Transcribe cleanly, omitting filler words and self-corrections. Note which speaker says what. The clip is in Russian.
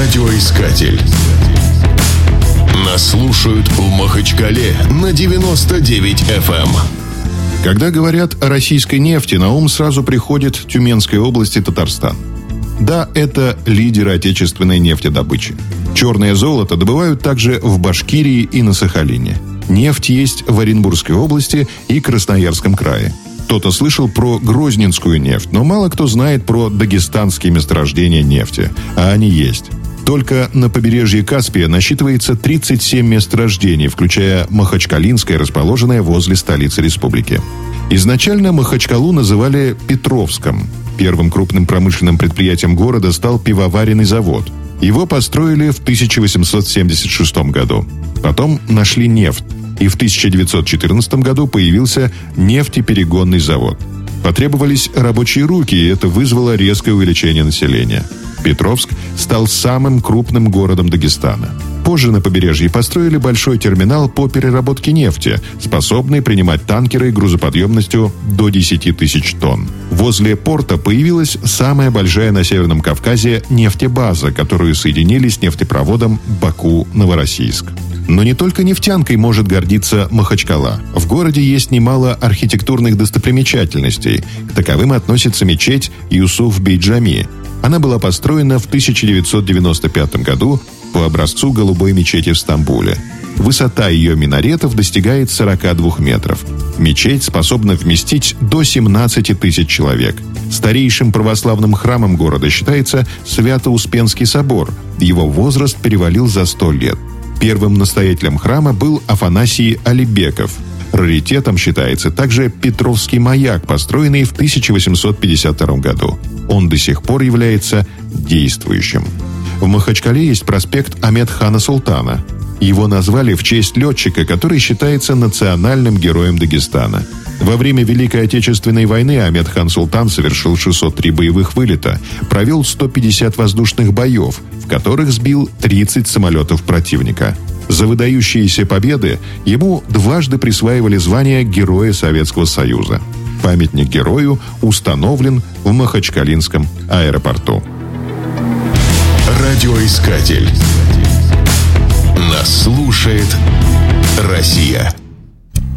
Speaker 1: Радиоискатель. Нас слушают в Махачкале на 99 FM.
Speaker 2: Когда говорят о российской нефти, на ум сразу приходит Тюменская область и Татарстан. Да, это лидеры отечественной нефтедобычи. Черное золото добывают также в Башкирии и на Сахалине. Нефть есть в Оренбургской области и Красноярском крае. Кто-то слышал про Грозненскую нефть, но мало кто знает про дагестанские месторождения нефти. А они есть. Только на побережье Каспия насчитывается 37 месторождений, включая Махачкалинское, расположенное возле столицы республики. Изначально Махачкалу называли Петровском. Первым крупным промышленным предприятием города стал пивоваренный завод. Его построили в 1876 году. Потом нашли нефть. И в 1914 году появился нефтеперегонный завод. Потребовались рабочие руки, и это вызвало резкое увеличение населения. Петровск стал самым крупным городом Дагестана. Позже на побережье построили большой терминал по переработке нефти, способный принимать танкеры грузоподъемностью до 10 тысяч тонн. Возле порта появилась самая большая на Северном Кавказе нефтебаза, которую соединили с нефтепроводом Баку-Новороссийск. Но не только нефтянкой может гордиться Махачкала. В городе есть немало архитектурных достопримечательностей. К таковым относится мечеть Юсуф-бей-Джами. Она была построена в 1995 году по образцу голубой мечети в Стамбуле. Высота ее минаретов достигает 42 метров. Мечеть способна вместить до 17 тысяч человек. Старейшим православным храмом города считается Свято-Успенский собор. Его возраст перевалил за 100 лет. Первым настоятелем храма был Афанасий Алибеков. Раритетом считается также Петровский маяк, построенный в 1852 году. Он до сих пор является действующим. В Махачкале есть проспект Ахмед-хана Султана. Его назвали в честь летчика, который считается национальным героем Дагестана. Во время Великой Отечественной войны Ахмед-хан Султан совершил 603 боевых вылета, провел 150 воздушных боев, в которых сбил 30 самолетов противника. За выдающиеся победы ему дважды присваивали звание Героя Советского Союза. Памятник герою установлен в Махачкалинском аэропорту.
Speaker 1: Радиоискатель. Нас слушает Россия.